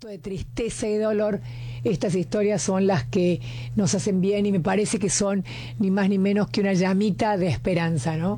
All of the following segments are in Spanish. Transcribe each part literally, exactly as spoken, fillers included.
De tristeza y dolor, estas historias son las que nos hacen bien y me parece que son ni más ni menos que una llamita de esperanza, ¿no?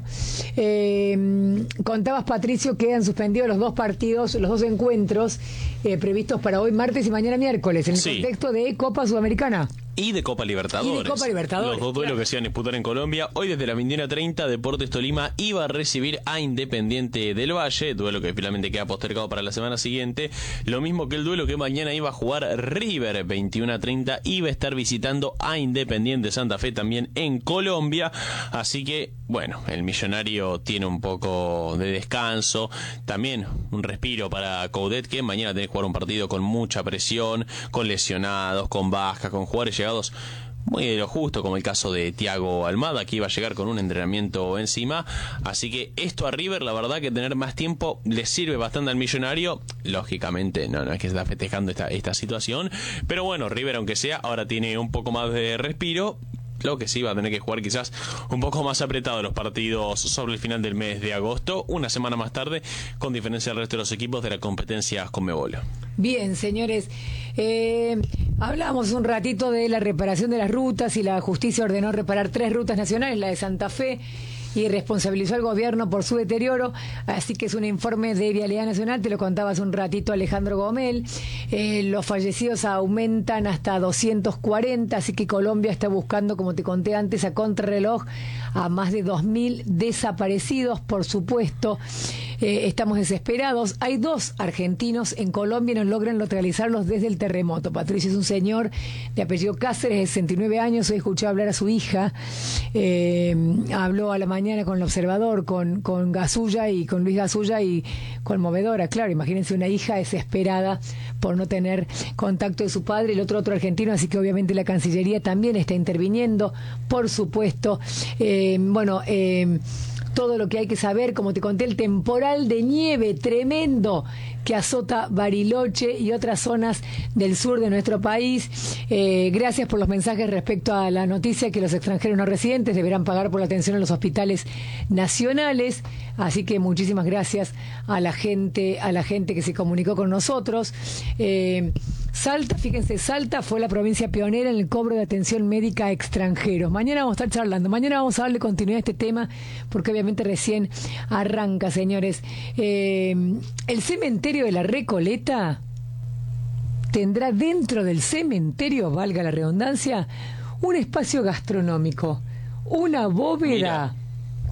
Eh, contabas, Patricio, que han suspendido los dos partidos, los dos encuentros eh, previstos para hoy martes y mañana miércoles, en el sí. contexto de Copa Sudamericana. Y de Copa Libertadores. Y de Copa Libertadores. Los dos duelos claro. que se van a disputar en Colombia. Hoy desde las veintiuna treinta, Deportes Tolima iba a recibir a Independiente del Valle, duelo que finalmente queda postergado para la semana siguiente. Lo mismo que el duelo que mañana iba a jugar River, veintiuna treinta, iba a estar visitando a Independiente Santa Fe también en Colombia. Así que, bueno, el millonario tiene un poco de descanso. También un respiro para Coudet, que mañana tiene que jugar un partido con mucha presión, con lesionados, con bajas, con jugadores llegados muy de lo justo, como el caso de Thiago Almada, que iba a llegar con un entrenamiento encima. Así que esto a River, la verdad que tener más tiempo le sirve bastante al millonario. Lógicamente no, no es que se está festejando esta, esta situación, pero bueno, River, aunque sea, ahora tiene un poco más de respiro. Lo que sí va a tener que jugar quizás un poco más apretado los partidos sobre el final del mes de agosto, una semana más tarde, con diferencia del resto de los equipos de la competencia Conmebol. Bien, señores, eh, hablamos un ratito de la reparación de las rutas y la justicia ordenó reparar tres rutas nacionales, la de Santa Fe, y responsabilizó al gobierno por su deterioro, así que es un informe de Vialidad Nacional, te lo contaba hace un ratito Alejandro Gomel. Eh, los fallecidos aumentan hasta doscientos cuarenta, así que Colombia está buscando, como te conté antes, a contrarreloj a más de dos mil desaparecidos, por supuesto. Eh, estamos desesperados. Hay dos argentinos en Colombia y no logran localizarlos desde el terremoto. Patricio es un señor de apellido Cáceres, de sesenta y nueve años. Hoy escuchó hablar a su hija, eh, habló a la mañana con El Observador, con, con Gasulla y con Luis Gasulla y conmovedora, claro. Imagínense una hija desesperada por no tener contacto de su padre, el otro otro argentino, así que obviamente la Cancillería también está interviniendo, por supuesto. Eh, bueno, eh, todo lo que hay que saber, como te conté, el temporal de nieve tremendo que azota Bariloche y otras zonas del sur de nuestro país. Eh, gracias por los mensajes respecto a la noticia que los extranjeros no residentes deberán pagar por la atención en los hospitales nacionales. Así que muchísimas gracias a la gente, a la gente que se comunicó con nosotros. Eh, Salta, fíjense, Salta fue la provincia pionera en el cobro de atención médica a extranjeros. Mañana vamos a estar charlando, mañana vamos a darle continuidad a este tema, porque obviamente recién arranca, señores. Eh, el cementerio de la Recoleta tendrá dentro del cementerio, valga la redundancia, un espacio gastronómico, una bóveda, Mira.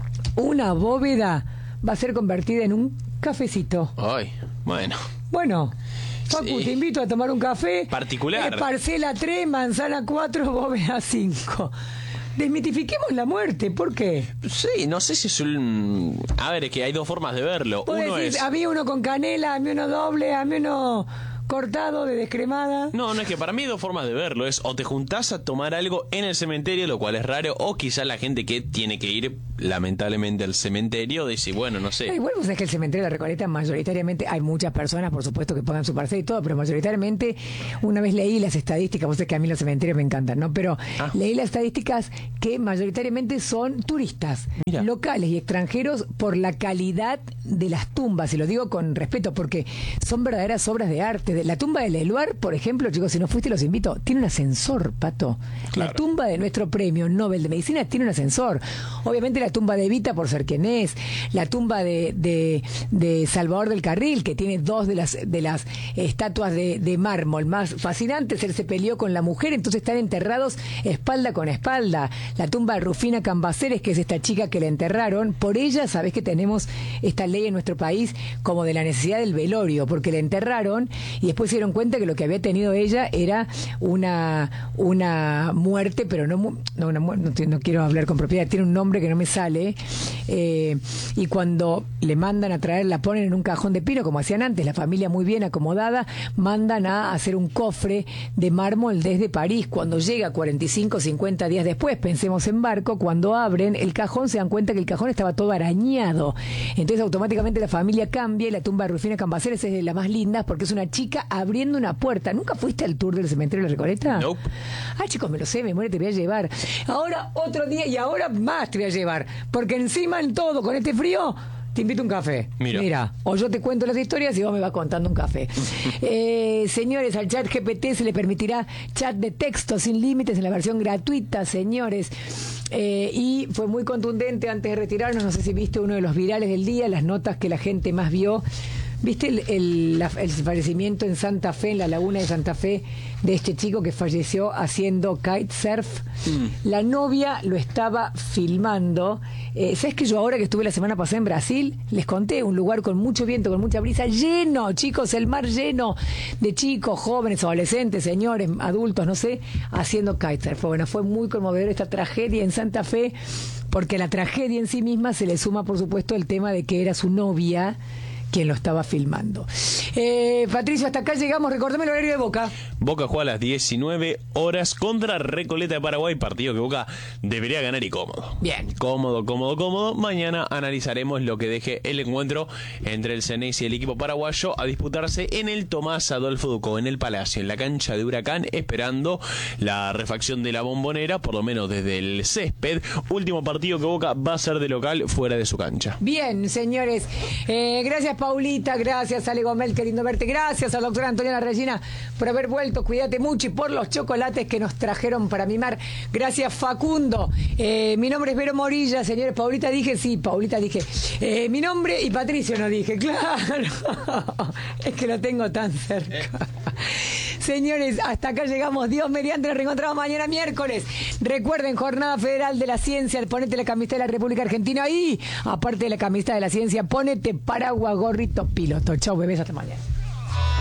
una bóveda va a ser convertida en un cafecito. Ay, bueno. Bueno. Facu, sí. Te invito a tomar un café. Particular. Eh, parcela tres, manzana cuatro, bóveda cinco. Desmitifiquemos la muerte, ¿por qué? Sí, no sé si es un... A ver, es que hay dos formas de verlo. Uno decir, es... A mí uno con canela, a mí uno doble, a mí uno cortado de descremada. No, no, es que para mí hay dos formas de verlo. Es o te juntás a tomar algo en el cementerio, lo cual es raro, o quizá la gente que tiene que ir lamentablemente al cementerio dice, bueno, no sé. Ay, bueno, pues es que el cementerio de la Recoleta mayoritariamente, hay muchas personas, por supuesto, que pagan su parcela y todo, pero mayoritariamente, una vez leí las estadísticas, vos sabés que a mí los cementerios me encantan, ¿no? Pero ah. leí las estadísticas que mayoritariamente son turistas, Mira. locales y extranjeros, por la calidad de las tumbas, y lo digo con respeto, porque son verdaderas obras de arte. La tumba de Leluar, por ejemplo, chicos, si no fuiste los invito, tiene un ascensor, Pato. Claro. La tumba de nuestro premio Nobel de Medicina tiene un ascensor. Obviamente la tumba de Evita, por ser quien es, la tumba de, de, de Salvador del Carril, que tiene dos de las de las estatuas de, de mármol más fascinantes. Él se peleó con la mujer, entonces están enterrados espalda con espalda. La tumba de Rufina Cambaceres, que es esta chica que la enterraron, por ella, sabés que tenemos esta ley en nuestro país como de la necesidad del velorio, porque la enterraron y después se dieron cuenta que lo que había tenido ella era una una muerte, pero no no, una, no, no quiero hablar con propiedad, tiene un nombre que no me sale, eh, y cuando le mandan a traer, la ponen en un cajón de pino, como hacían antes, la familia muy bien acomodada, mandan a hacer un cofre de mármol desde París. Cuando llega cuarenta y cinco, cincuenta días después, pensemos en barco, cuando abren el cajón se dan cuenta que el cajón estaba todo arañado, entonces automáticamente la familia cambia y la tumba de Rufina Cambaceres es de las más lindas porque es una chica abriendo una puerta. ¿Nunca fuiste al tour del cementerio de la Recoleta? Nope. Ah, chicos, me lo sé, me muere, te voy a llevar. Ahora otro día y ahora más te voy a llevar, porque encima en todo, con este frío, Te invito a un café. Mira. Mira. O yo te cuento las historias y vos me vas contando un café. eh, señores, al chat G P T se le permitirá chat de texto sin límites en la versión gratuita, señores. Eh, y fue muy contundente antes de retirarnos. No sé si viste uno de los virales del día, las notas que la gente más vio. ¿Viste el, el, la, el fallecimiento en Santa Fe, en la laguna de Santa Fe, de este chico que falleció haciendo kitesurf? Mm. La novia lo estaba filmando. Eh, ¿Sabes que yo ahora que estuve la semana pasada en Brasil, les conté un lugar con mucho viento, con mucha brisa, lleno, chicos, el mar lleno de chicos, jóvenes, adolescentes, señores, adultos, no sé, haciendo kitesurf? Bueno, fue muy conmovedor esta tragedia en Santa Fe, porque a la tragedia en sí misma se le suma, por supuesto, el tema de que era su novia quien lo estaba filmando. Eh, Patricio, hasta acá llegamos. Recordame el horario de Boca. Boca juega a las diecinueve horas contra Recoleta de Paraguay, partido que Boca debería ganar y cómodo. Bien. Cómodo, cómodo, cómodo. Mañana analizaremos lo que deje el encuentro entre el Ceneice y el equipo paraguayo a disputarse en el Tomás Adolfo Ducó, en el Palacio, en la cancha de Huracán, esperando la refacción de la Bombonera, por lo menos desde el césped. Último partido que Boca va a ser de local fuera de su cancha. Bien, señores. Eh, gracias, Paulita, gracias Ale Gomel, qué lindo verte, gracias a la doctora Antoniana Regina por haber vuelto, cuídate mucho, y por los chocolates que nos trajeron para mimar, gracias Facundo. Eh, mi nombre es Vero Morilla, señores. Paulita dije, sí, Paulita dije, eh, mi nombre, y Patricio no dije, claro, es que lo tengo tan cerca. Eh. Señores, hasta acá llegamos. Dios mediante, nos reencontramos mañana miércoles. Recuerden, Jornada Federal de la Ciencia. Ponete la camiseta de la República Argentina y, aparte de la camiseta de la ciencia, ponete paraguas, gorrito, piloto. Chau, bebés, hasta mañana.